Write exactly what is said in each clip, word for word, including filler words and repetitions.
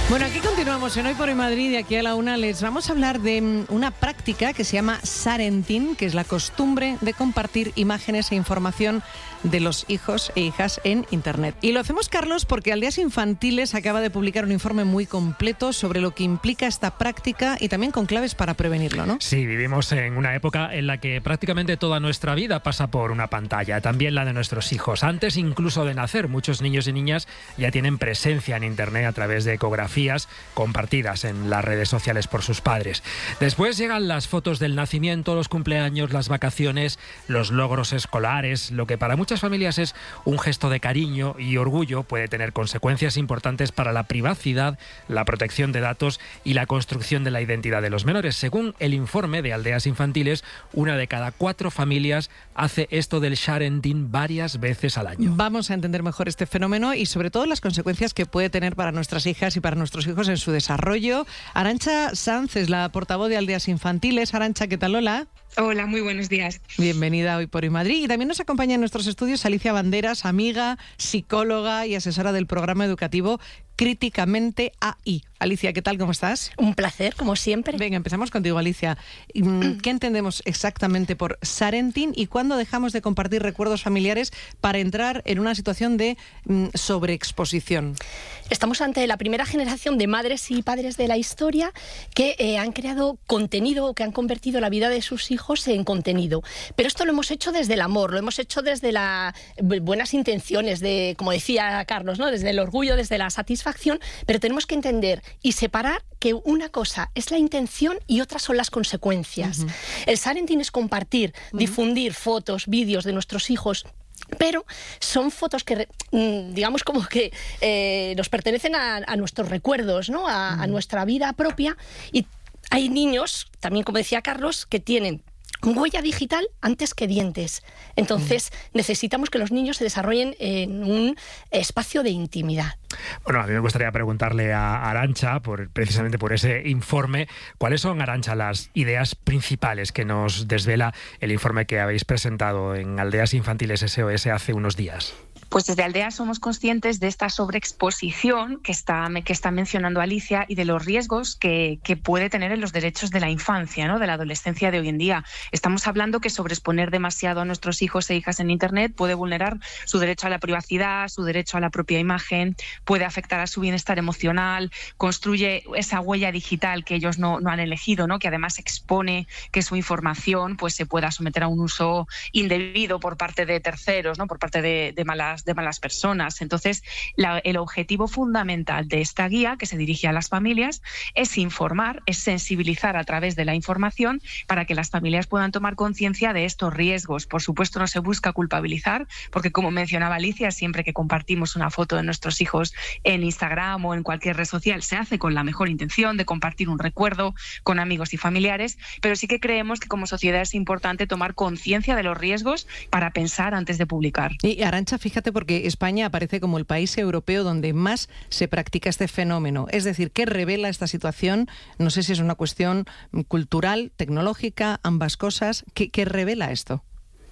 Bueno, aquí continuamos en Hoy por Hoy Madrid y aquí a la una les vamos a hablar de una práctica que se llama sharenting, que es la costumbre de compartir imágenes e información de los hijos e hijas en Internet. Y lo hacemos, Carlos, porque Aldeas Infantiles acaba de publicar un informe muy completo sobre lo que implica esta práctica y también con claves para prevenirlo, ¿no? Sí, vivimos en una época en la que prácticamente toda nuestra vida pasa por una pantalla, también la de nuestros hijos. Antes incluso de nacer, muchos niños y niñas ya tienen presencia en Internet a través de ecografías compartidas en las redes sociales por sus padres. Después llegan las fotos del nacimiento, los cumpleaños, las vacaciones, los logros escolares. Lo que para muchas familias es un gesto de cariño y orgullo puede tener consecuencias importantes para la privacidad, la protección de datos y la construcción de la identidad de los menores. Según el informe de Aldeas Infantiles, una de cada cuatro familias hace esto del sharenting varias veces al año. Vamos a entender mejor este fenómeno y sobre todo las consecuencias que puede tener para nuestras hijas y para nuestros hijos en su desarrollo. Arantxa Sanz es la portavoz de Aldeas Infantiles. Arantxa, ¿qué tal? Hola. Hola, muy buenos días. Bienvenida a Hoy por Hoy Madrid. Y también nos acompaña en nuestros estudios Alicia Banderas, amiga, psicóloga y asesora del programa educativo Críticamente A I. Alicia, ¿qué tal? ¿Cómo estás? Un placer, como siempre. Venga, empezamos contigo, Alicia. ¿Qué entendemos exactamente por sharenting y cuándo dejamos de compartir recuerdos familiares para entrar en una situación de mm, sobreexposición? Estamos ante la primera generación de madres y padres de la historia que eh, han creado contenido o que han convertido la vida de sus hijos en contenido. Pero esto lo hemos hecho desde el amor, lo hemos hecho desde las buenas intenciones, de, como decía Carlos, ¿no? Desde el orgullo, desde la satisfacción, pero tenemos que entender y separar que una cosa es la intención y otras son las consecuencias. Uh-huh. El sharenting es compartir, uh-huh. difundir fotos, vídeos de nuestros hijos, pero son fotos que, digamos, como que eh, nos pertenecen a, a nuestros recuerdos, ¿no? A, uh-huh. a nuestra vida propia. Y hay niños, también como decía Carlos, que tienen huella digital antes que dientes. Entonces, mm. necesitamos que los niños se desarrollen en un espacio de intimidad. Bueno, a mí me gustaría preguntarle a Arantxa, por, precisamente por ese informe, ¿cuáles son, Arantxa, las ideas principales que nos desvela el informe que habéis presentado en Aldeas Infantiles S O S hace unos días? Pues desde Aldea somos conscientes de esta sobreexposición que está, que está mencionando Alicia y de los riesgos que, que puede tener en los derechos de la infancia, ¿no? De la adolescencia de hoy en día. Estamos hablando que sobreexponer demasiado a nuestros hijos e hijas en Internet puede vulnerar su derecho a la privacidad, su derecho a la propia imagen, puede afectar a su bienestar emocional, construye esa huella digital que ellos no, no han elegido, ¿no? Que además expone que su información pues, se pueda someter a un uso indebido por parte de terceros, ¿no? Por parte de, de malas de malas personas. Entonces, la, el objetivo fundamental de esta guía, que se dirige a las familias, es informar, es sensibilizar a través de la información para que las familias puedan tomar conciencia de estos riesgos. Por supuesto, no se busca culpabilizar, porque como mencionaba Alicia, siempre que compartimos una foto de nuestros hijos en Instagram o en cualquier red social, se hace con la mejor intención de compartir un recuerdo con amigos y familiares, pero sí que creemos que como sociedad es importante tomar conciencia de los riesgos para pensar antes de publicar. Y Arantxa, fíjate, porque España aparece como el país europeo donde más se practica este fenómeno. Es decir, ¿qué revela esta situación? No sé si es una cuestión cultural, tecnológica, ambas cosas. ¿Qué, qué revela esto?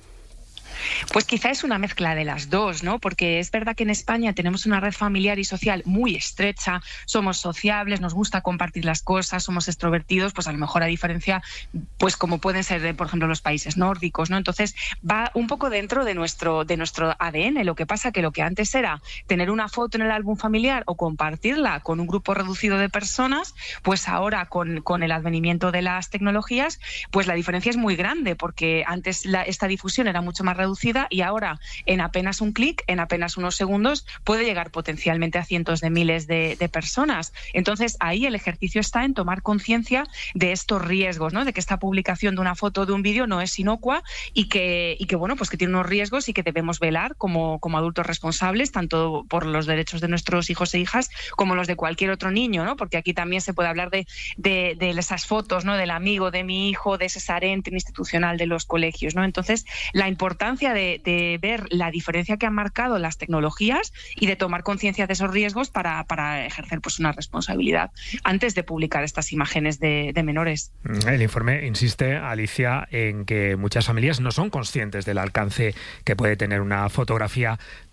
Pues quizá es una mezcla de las dos, ¿no? Porque es verdad que en España tenemos una red familiar y social muy estrecha, somos sociables, nos gusta compartir las cosas, somos extrovertidos, pues a lo mejor a diferencia, pues como pueden ser, de, por ejemplo, los países nórdicos, ¿no? Entonces va un poco dentro de nuestro, de nuestro A D N. Lo que pasa que lo que antes era tener una foto en el álbum familiar o compartirla con un grupo reducido de personas, pues ahora con, con el advenimiento de las tecnologías, pues la diferencia es muy grande, porque antes la, esta difusión era mucho más reducida y ahora en apenas un clic, en apenas unos segundos, puede llegar potencialmente a cientos de miles de, de personas. Entonces ahí el ejercicio está en tomar conciencia de estos riesgos, ¿no? De que esta publicación de una foto o de un vídeo no es inocua y que, y que bueno, pues que tiene unos riesgos y que debemos velar como, como adultos responsables, tanto por los derechos de nuestros hijos e hijas como los de cualquier otro niño, ¿no? Porque aquí también se puede hablar de, de, de esas fotos, ¿no? Del amigo, de mi hijo, de ese sharenting institucional de los colegios, ¿no? Entonces la importancia De, de ver la diferencia que han marcado las tecnologías y de tomar conciencia de esos riesgos para, para ejercer pues una responsabilidad antes de publicar estas imágenes de, de menores. El informe insiste, Alicia, en que muchas familias no son conscientes del alcance que puede tener una fotografía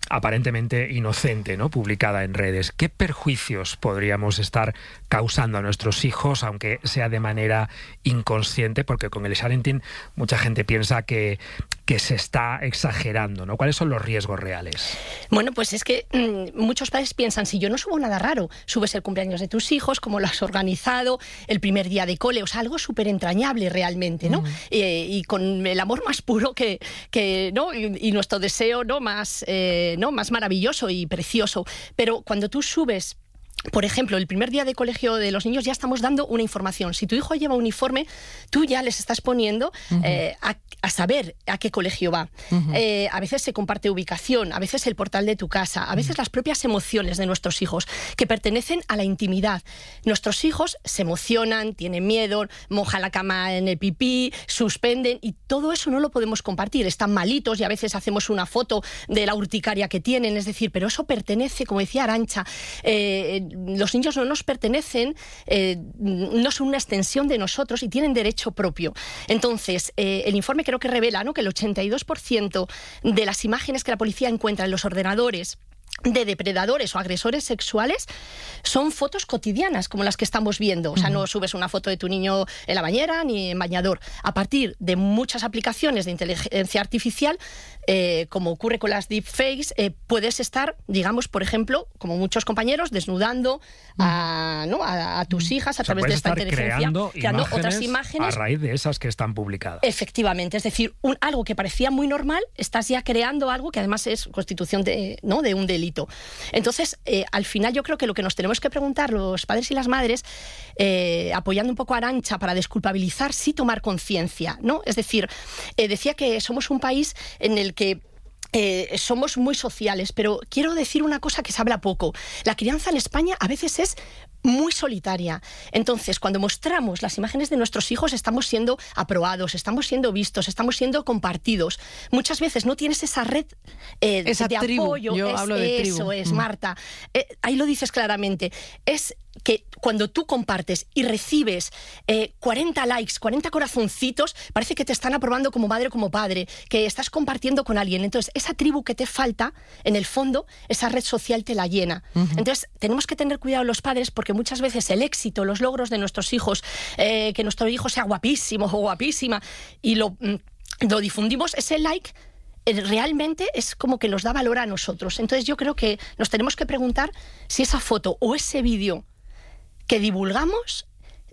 aparentemente inocente, ¿no?, publicada en redes. ¿Qué perjuicios podríamos estar causando a nuestros hijos, aunque sea de manera inconsciente? Porque con el sharenting mucha gente piensa que, que se está exagerando, ¿no? ¿Cuáles son los riesgos reales? Bueno, pues es que mmm, muchos padres piensan, si yo no subo nada raro, subes el cumpleaños de tus hijos, cómo lo has organizado, el primer día de cole, o sea, algo súper entrañable realmente, ¿no? Mm. Eh, y con el amor más puro que, que ¿no? Y, y nuestro deseo, ¿no?, más, eh, ¿no?, más maravilloso y precioso. Pero cuando tú subes, por ejemplo, el primer día de colegio de los niños, ya estamos dando una información. Si tu hijo lleva uniforme, tú ya les estás poniendo uh-huh. eh, a, a saber a qué colegio va. Uh-huh. Eh, a veces se comparte ubicación, a veces el portal de tu casa, a veces uh-huh. las propias emociones de nuestros hijos, que pertenecen a la intimidad. Nuestros hijos se emocionan, tienen miedo, mojan la cama en el pipí, suspenden, y todo eso no lo podemos compartir. Están malitos y a veces hacemos una foto de la urticaria que tienen, es decir, pero eso pertenece, como decía Arantxa, eh, los niños no nos pertenecen, eh, no son una extensión de nosotros y tienen derecho propio. Entonces, eh, el informe creo que revela, ¿no?, que el ochenta y dos por ciento de las imágenes que la policía encuentra en los ordenadores de depredadores o agresores sexuales son fotos cotidianas, como las que estamos viendo. O sea, no subes una foto de tu niño en la bañera ni en bañador. A partir de muchas aplicaciones de inteligencia artificial, eh, como ocurre con las deepfakes, eh, puedes estar, digamos, por ejemplo, como muchos compañeros, desnudando a, ¿no?, a, a tus hijas a o sea, través de esta estar inteligencia, creando, creando imágenes otras imágenes a raíz de esas que están publicadas. Efectivamente, es decir, un, algo que parecía muy normal, estás ya creando algo que además es constitución de, ¿no?, de un delito. Entonces, eh, al final yo creo que lo que nos tenemos que preguntar los padres y las madres, eh, apoyando un poco a Arantxa para desculpabilizar, sí tomar conciencia, ¿no? Es decir, eh, decía que somos un país en el que Eh, somos muy sociales, pero quiero decir una cosa que se habla poco. La crianza en España a veces es muy solitaria. Entonces, cuando mostramos las imágenes de nuestros hijos, estamos siendo aprobados, estamos siendo vistos, estamos siendo compartidos. Muchas veces no tienes esa red eh, esa de tribu. apoyo. Yo es, hablo de eso tribu. es, mm. Marta. Eh, ahí lo dices claramente. Es que cuando tú compartes y recibes eh, cuarenta likes, cuarenta corazoncitos, parece que te están aprobando como madre o como padre, que estás compartiendo con alguien. Entonces, esa tribu que te falta, en el fondo, esa red social te la llena. Uh-huh. Entonces, tenemos que tener cuidado los padres, porque muchas veces el éxito, los logros de nuestros hijos, eh, que nuestro hijo sea guapísimo o guapísima, y lo, lo difundimos, ese like realmente es como que nos da valor a nosotros. Entonces, yo creo que nos tenemos que preguntar si esa foto o ese vídeo que divulgamos,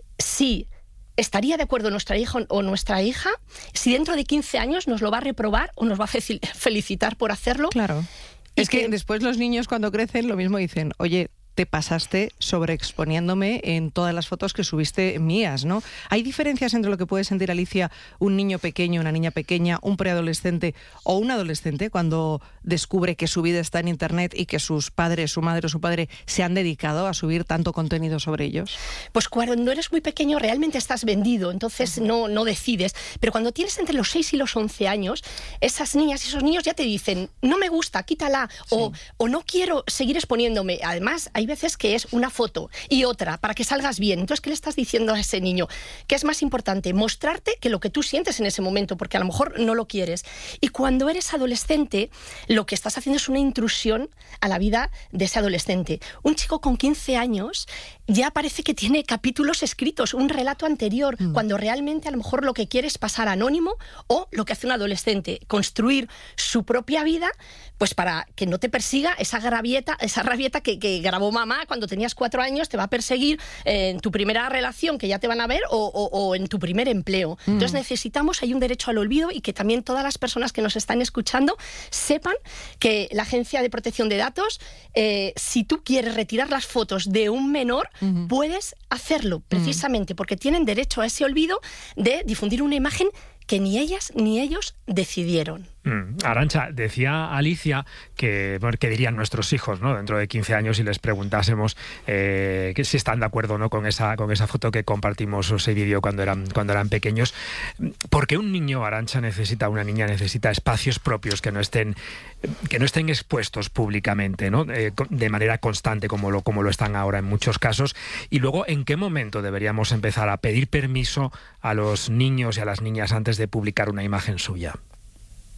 si estaría de acuerdo nuestra hija o nuestra hija, si dentro de quince años nos lo va a reprobar o nos va a felicitar por hacerlo. Claro. Es que, que después los niños, cuando crecen, lo mismo dicen, oye, te pasaste sobreexponiéndome en todas las fotos que subiste mías, ¿no? ¿Hay diferencias entre lo que puede sentir, Alicia, un niño pequeño, una niña pequeña, un preadolescente o un adolescente cuando descubre que su vida está en Internet y que sus padres, su madre o su padre se han dedicado a subir tanto contenido sobre ellos? Pues cuando eres muy pequeño realmente estás vendido, entonces no, no decides. Pero cuando tienes entre los seis y los once años, esas niñas y esos niños ya te dicen, no me gusta, quítala, sí. o, o no quiero seguir exponiéndome. Además, hay veces que es una foto y otra para que salgas bien. Entonces, ¿qué le estás diciendo a ese niño? ¿Qué es más importante? Mostrarte que lo que tú sientes en ese momento, porque a lo mejor no lo quieres. Y cuando eres adolescente, lo que estás haciendo es una intrusión a la vida de ese adolescente. Un chico con quince años ya parece que tiene capítulos escritos, un relato anterior, mm. cuando realmente a lo mejor lo que quiere es pasar anónimo, o lo que hace un adolescente, construir su propia vida, pues para que no te persiga esa rabieta, esa rabieta que, que grabó mamá cuando tenías cuatro años, te va a perseguir eh, en tu primera relación, que ya te van a ver, o, o, o en tu primer empleo. Mm. Entonces necesitamos, hay un derecho al olvido, y que también todas las personas que nos están escuchando sepan que la Agencia de Protección de Datos, eh, si tú quieres retirar las fotos de un menor, mm-hmm. puedes hacerlo, precisamente mm. porque tienen derecho a ese olvido de difundir una imagen que ni ellas ni ellos decidieron. Mm. Arantxa, decía Alicia que, bueno, que dirían nuestros hijos, ¿no?, dentro de quince años, si les preguntásemos eh, que si están de acuerdo, ¿no?, con esa, con esa foto que compartimos, o ese vídeo cuando eran, cuando eran pequeños. Porque un niño, Arantxa, necesita, una niña necesita espacios propios que no estén, que no estén expuestos públicamente, ¿no?, eh, de manera constante, como lo, como lo están ahora en muchos casos. Y luego, ¿en qué momento deberíamos empezar a pedir permiso a los niños y a las niñas antes de publicar una imagen suya?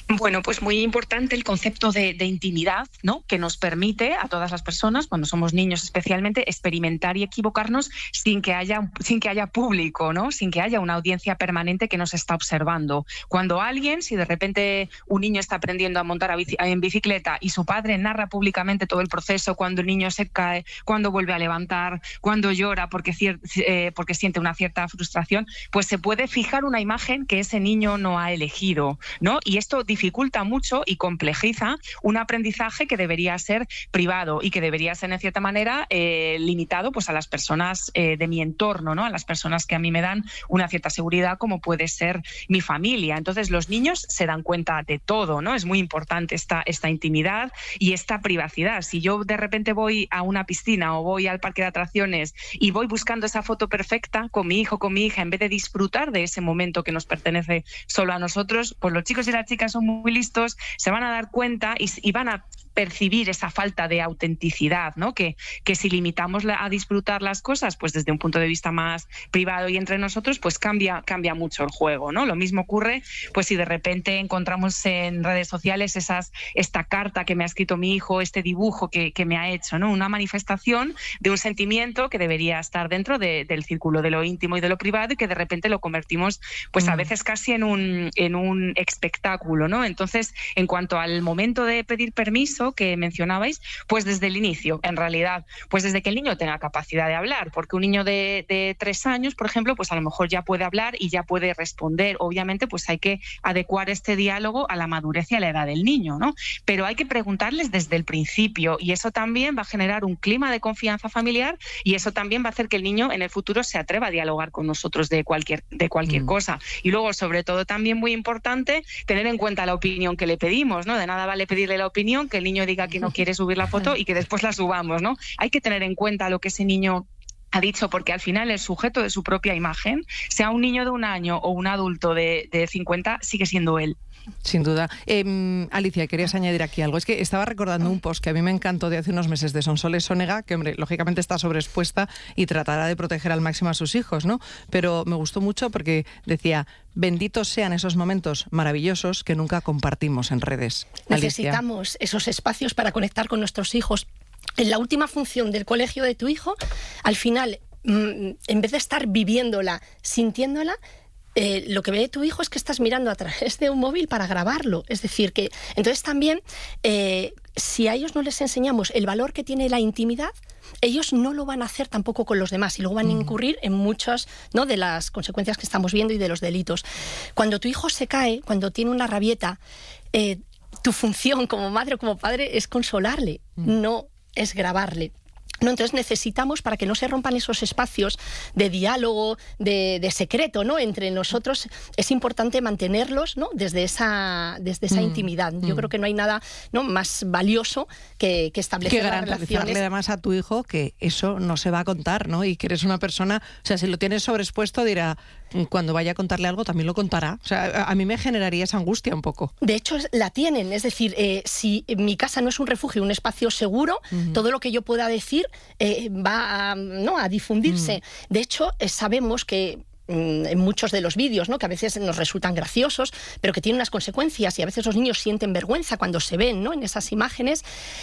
Bueno, pues muy importante el concepto de, de intimidad, ¿no? Que nos permite a todas las personas, cuando somos niños especialmente, experimentar y equivocarnos sin que haya, sin que haya público, ¿no? Sin que haya una audiencia permanente que nos está observando. Cuando alguien, si de repente un niño está aprendiendo a montar a bici, en bicicleta y su padre narra públicamente todo el proceso, cuando el niño se cae, cuando vuelve a levantar, cuando llora porque, cier, eh, porque siente una cierta frustración, pues se puede fijar una imagen que ese niño no ha elegido, ¿no? Y esto dificulta mucho y complejiza un aprendizaje que debería ser privado y que debería ser, en cierta manera, eh, limitado pues, a las personas eh, de mi entorno, ¿no? A las personas que a mí me dan una cierta seguridad, como puede ser mi familia. Entonces, los niños se dan cuenta de todo, ¿no? Es muy importante esta, esta intimidad y esta privacidad. Si yo de repente voy a una piscina o voy al parque de atracciones y voy buscando esa foto perfecta con mi hijo, con mi hija, en vez de disfrutar de ese momento que nos pertenece solo a nosotros, pues los chicos y las chicas son muy listos, se van a dar cuenta y, y van a percibir esa falta de autenticidad, ¿no? Que, que si limitamos la, a disfrutar las cosas, pues desde un punto de vista más privado y entre nosotros, pues cambia, cambia mucho el juego, ¿no? Lo mismo ocurre, pues si de repente encontramos en redes sociales esas, esta carta que me ha escrito mi hijo, este dibujo que, que me ha hecho, ¿no? Una manifestación de un sentimiento que debería estar dentro de, del círculo de lo íntimo y de lo privado y que de repente lo convertimos, pues a veces casi en un, en un espectáculo, ¿no? Entonces, en cuanto al momento de pedir permiso que mencionabais, pues desde el inicio, en realidad, pues desde que el niño tenga capacidad de hablar, porque un niño de, de tres años, por ejemplo, pues a lo mejor ya puede hablar y ya puede responder. Obviamente, pues hay que adecuar este diálogo a la madurez y a la edad del niño, ¿no? Pero hay que preguntarles desde el principio y eso también va a generar un clima de confianza familiar y eso también va a hacer que el niño en el futuro se atreva a dialogar con nosotros de cualquier, de cualquier mm. cosa. Y luego, sobre todo, también muy importante, tener en cuenta la opinión que le pedimos, ¿no? De nada vale pedirle la opinión, que el niño diga que no quiere subir la foto y que después la subamos, ¿no? Hay que tener en cuenta lo que ese niño ha dicho, porque al final el sujeto de su propia imagen, sea un niño de un año o un adulto de, de cincuenta, sigue siendo él. Sin duda. Eh, Alicia, querías añadir aquí algo. Es que estaba recordando un post que a mí me encantó de hace unos meses de Sonsoles Sonega, que, hombre, lógicamente está sobreexpuesta y tratará de proteger al máximo a sus hijos, ¿no? Pero me gustó mucho porque decía: benditos sean esos momentos maravillosos que nunca compartimos en redes. Necesitamos Alicia. esos espacios para conectar con nuestros hijos. En la última función del colegio de tu hijo, al final, en vez de estar viviéndola, sintiéndola, Eh, lo que ve tu hijo es que estás mirando a través de un móvil para grabarlo. Es decir, que entonces también, eh, si a ellos no les enseñamos el valor que tiene la intimidad, ellos no lo van a hacer tampoco con los demás y luego van a incurrir en muchas, ¿no?, de las consecuencias que estamos viendo y de los delitos. Cuando tu hijo se cae, cuando tiene una rabieta, eh, tu función como madre o como padre es consolarle, mm. no es grabarle. No, entonces necesitamos, para que no se rompan esos espacios de diálogo, de, de secreto, ¿no?, entre nosotros, es importante mantenerlos, ¿no?, desde esa, desde esa mm, intimidad. Yo mm. creo que no hay nada, ¿no?, más valioso que, que establecer que las relaciones. garantizarle además a tu hijo que eso no se va a contar, ¿no? Y que eres una persona, o sea, si lo tienes sobreexpuesto, dirá, cuando vaya a contarle algo también lo contará. O sea, a, a mí me generaría esa angustia un poco. De hecho, la tienen. Es decir, eh, si mi casa no es un refugio, un espacio seguro, uh-huh. todo lo que yo pueda decir eh, va a, ¿no?, a difundirse. Uh-huh. De hecho, eh, sabemos que en muchos de los vídeos, ¿no?, que a veces nos resultan graciosos, pero que tienen unas consecuencias y a veces los niños sienten vergüenza cuando se ven, ¿no?, en esas imágenes.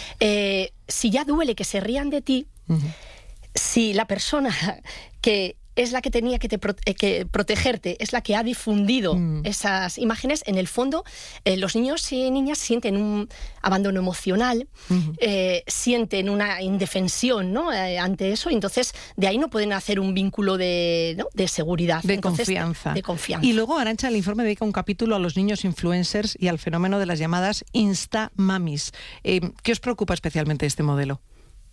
Eh, si ya duele que se rían de ti, uh-huh. si la persona que es la que tenía que, te prote- que protegerte, es la que ha difundido mm. esas imágenes, en el fondo eh, los niños y niñas sienten un abandono emocional, mm. eh, sienten una indefensión, ¿no?, eh, ante eso, y entonces de ahí no pueden hacer un vínculo de, ¿no?, de seguridad. De entonces, confianza. De, de confianza. Y luego, Arantxa, el informe dedica un capítulo a los niños influencers y al fenómeno de las llamadas Insta-mamis. Eh, ¿Qué os preocupa especialmente de este modelo?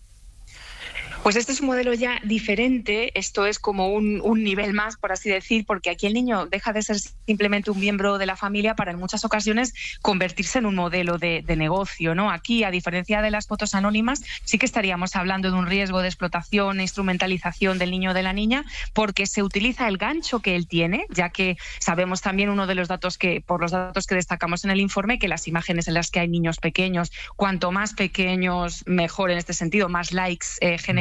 Pues este es un modelo ya diferente, esto es como un, un nivel más, por así decir, porque aquí el niño deja de ser simplemente un miembro de la familia para en muchas ocasiones convertirse en un modelo de, de negocio, ¿no? Aquí, a diferencia de las fotos anónimas, sí que estaríamos hablando de un riesgo de explotación e instrumentalización del niño o de la niña, porque se utiliza el gancho que él tiene, ya que sabemos también, uno de los datos que, por los datos que destacamos en el informe, que las imágenes en las que hay niños pequeños, cuanto más pequeños mejor en este sentido, más likes eh, generan.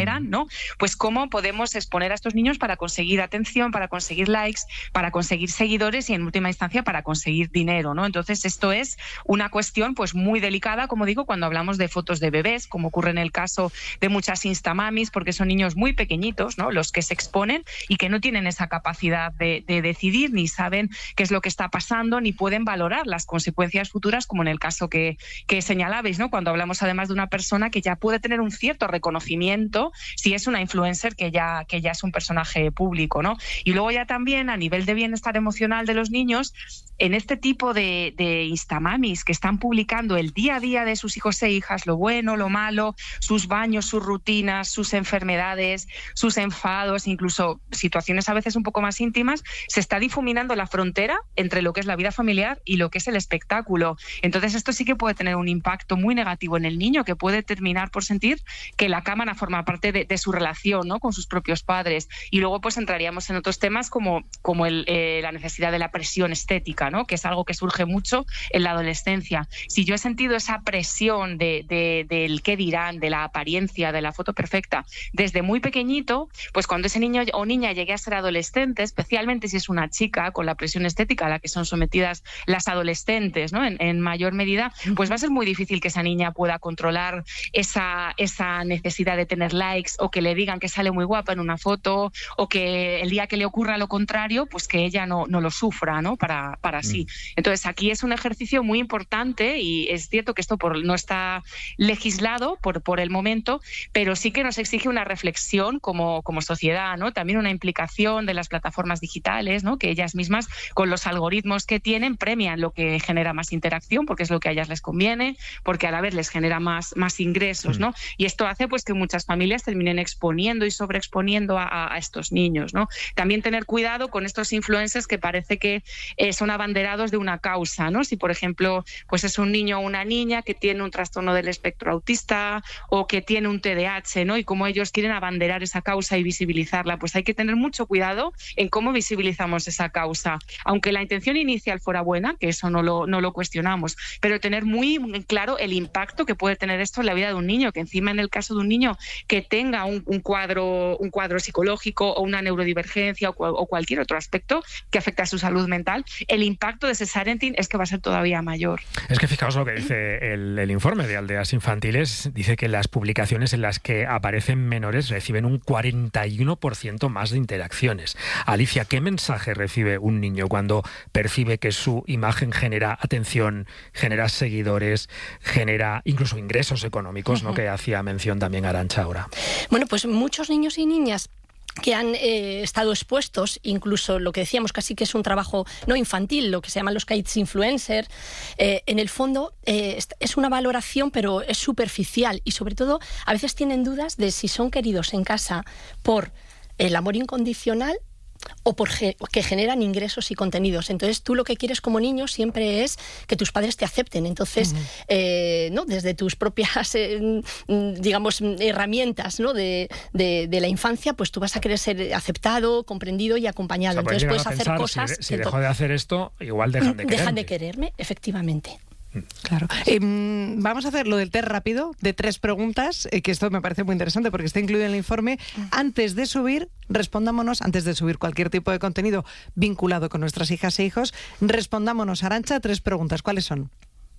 generan, ¿no? Pues cómo podemos exponer a estos niños para conseguir atención, para conseguir likes, para conseguir seguidores y en última instancia para conseguir dinero, ¿no? Entonces esto es una cuestión pues muy delicada, como digo, cuando hablamos de fotos de bebés, como ocurre en el caso de muchas instamamis, porque son niños muy pequeñitos, ¿no? Los que se exponen y que no tienen esa capacidad de, de decidir, ni saben qué es lo que está pasando, ni pueden valorar las consecuencias futuras, como en el caso que, que señalabais, ¿no? Cuando hablamos además de una persona que ya puede tener un cierto reconocimiento si es una influencer que ya, que ya es un personaje público, ¿no? Y luego ya también a nivel de bienestar emocional de los niños, en este tipo de, de instamamis que están publicando el día a día de sus hijos e hijas, lo bueno, lo malo, sus baños, sus rutinas, sus enfermedades, sus enfados, incluso situaciones a veces un poco más íntimas, se está difuminando la frontera entre lo que es la vida familiar y lo que es el espectáculo. Entonces esto sí que puede tener un impacto muy negativo en el niño, que puede terminar por sentir que la cámara forma parte de, de su relación, ¿no? Con sus propios padres. Y luego pues entraríamos en otros temas como, como el, eh, la necesidad de la presión estética, ¿no? Que es algo que surge mucho en la adolescencia. Si yo he sentido esa presión de, de, del qué dirán, de la apariencia, de la foto perfecta, desde muy pequeñito, pues cuando ese niño o niña llegue a ser adolescente, especialmente si es una chica, con la presión estética a la que son sometidas las adolescentes, ¿no? En, en mayor medida, pues va a ser muy difícil que esa niña pueda controlar esa, esa necesidad de tener likes, o que le digan que sale muy guapa en una foto, o que el día que le ocurra lo contrario, pues que ella no, no lo sufra, ¿no? Para, para sí. Entonces aquí es un ejercicio muy importante, y es cierto que esto por, no está legislado por, por el momento, pero sí que nos exige una reflexión como, como sociedad, ¿no? También una implicación de las plataformas digitales, ¿no? Que ellas mismas, con los algoritmos que tienen, premian lo que genera más interacción, porque es lo que a ellas les conviene, porque a la vez les genera más, más ingresos, ¿no? Y esto hace pues que muchas familias terminen exponiendo y sobreexponiendo a, a estos niños, ¿no? También tener cuidado con estos influencers que parece que eh, son abanderados de una causa, ¿no? Si, por ejemplo, pues es un niño o una niña que tiene un trastorno del espectro autista o que tiene un T D A H, ¿no? Y como ellos quieren abanderar esa causa y visibilizarla, pues hay que tener mucho cuidado en cómo visibilizamos esa causa. Aunque la intención inicial fuera buena, que eso no lo, no lo cuestionamos, pero tener muy claro el impacto que puede tener esto en la vida de un niño, que encima en el caso de un niño que tenga un, un, cuadro, un cuadro psicológico o una neurodivergencia o, o cualquier otro aspecto que afecte a su salud mental, el impacto de ese parenting es que va a ser todavía mayor. Es que fijaos lo que dice el, el informe de Aldeas Infantiles, dice que las publicaciones en las que aparecen menores reciben un cuarenta y uno por ciento más de interacciones. Alicia, ¿qué mensaje recibe un niño cuando percibe que su imagen genera atención, genera seguidores, genera incluso ingresos económicos, ¿no? Que hacía mención también Arantxa ahora? Bueno, pues muchos niños y niñas que han eh, estado expuestos, incluso lo que decíamos casi que es un trabajo no infantil, lo que se llaman los kids influencers, eh, en el fondo eh, es una valoración, pero es superficial, y sobre todo a veces tienen dudas de si son queridos en casa por el amor incondicional o por ge- que generan ingresos y contenidos. Entonces tú lo que quieres como niño siempre es que tus padres te acepten. Entonces, uh-huh. eh, ¿no? desde tus propias eh, digamos herramientas, ¿no? de, de, de la infancia, pues tú vas a querer ser aceptado, comprendido y acompañado. O sea, entonces puedes a hacer pensar, cosas si, si dejo de hacer esto, igual dejan de quererme. Dejan de quererme, efectivamente. Claro. Eh, vamos a hacer lo del test rápido de tres preguntas, eh, que esto me parece muy interesante porque está incluido en el informe. Antes de subir, respondámonos, antes de subir cualquier tipo de contenido vinculado con nuestras hijas e hijos, respondámonos, Arantxa, tres preguntas. ¿Cuáles son?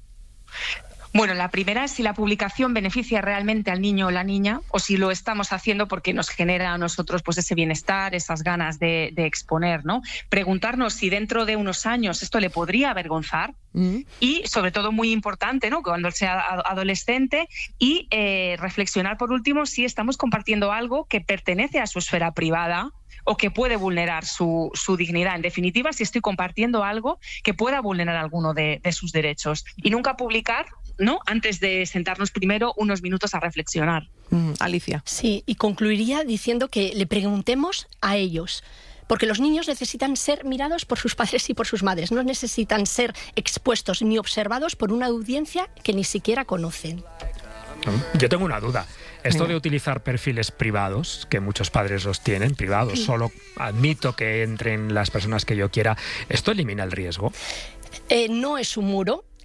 Bueno, la primera es si la publicación beneficia realmente al niño o la niña, o si lo estamos haciendo porque nos genera a nosotros pues ese bienestar, esas ganas de, de exponer, ¿no? Preguntarnos si dentro de unos años esto le podría avergonzar, mm. y sobre todo muy importante, ¿no? Cuando sea adolescente, y eh, reflexionar por último si estamos compartiendo algo que pertenece a su esfera privada o que puede vulnerar su, su dignidad. En definitiva, si estoy compartiendo algo que pueda vulnerar alguno de, de sus derechos. Y nunca publicar, ¿no? Antes de sentarnos primero unos minutos a reflexionar. Mm, Alicia. Sí, y concluiría diciendo que le preguntemos a ellos. Porque los niños necesitan ser mirados por sus padres y por sus madres. No necesitan ser expuestos ni observados por una audiencia que ni siquiera conocen. Yo tengo una duda. Esto de utilizar perfiles privados, que muchos padres los tienen, privados, solo admito que entren las personas que yo quiera, ¿esto elimina el riesgo? Eh, no es un muro.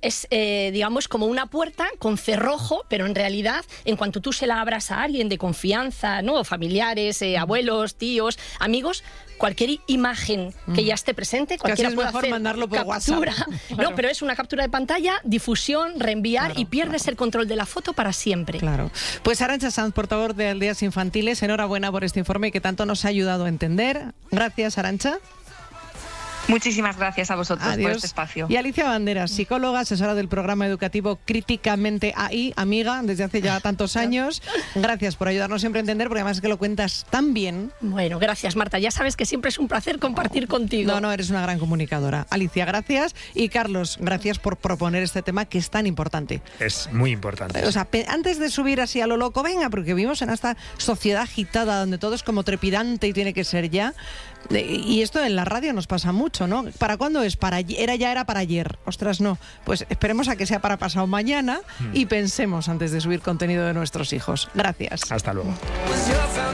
es, eh, digamos, como una puerta con cerrojo, pero en realidad, en cuanto tú se la abras a alguien de confianza, ¿no? Familiares, eh, abuelos, tíos, amigos, cualquier imagen que ya esté presente, cualquiera es puede mejor hacer mandarlo por captura. WhatsApp. No, Claro. pero es una captura de pantalla, difusión, reenviar Claro, y pierdes claro. el control de la foto para siempre. Claro. Pues Arantxa Sanz, portavoz de Aldeas Infantiles, enhorabuena por este informe que tanto nos ha ayudado a entender. Gracias, Arantxa. Muchísimas gracias a vosotros Adiós. por este espacio. Y Alicia Banderas, psicóloga, asesora del programa educativo Críticamente A I, amiga desde hace ya tantos años. Gracias por ayudarnos siempre a entender, porque además es que lo cuentas tan bien. Bueno, gracias, Marta. Ya sabes que siempre es un placer compartir contigo. No, no, eres una gran comunicadora. Alicia, gracias. Y Carlos, gracias por proponer este tema que es tan importante. Es muy importante. O sea, pe- antes de subir así a lo loco, venga, porque vivimos en esta sociedad agitada donde todo es como trepidante y tiene que ser ya. De- Y esto en la radio nos pasa mucho, ¿no? ¿Para cuándo es? Para ayer- era ya era para ayer. Ostras, no. Pues esperemos a que sea para pasado mañana y pensemos antes de subir contenido de nuestros hijos. Gracias. Hasta luego.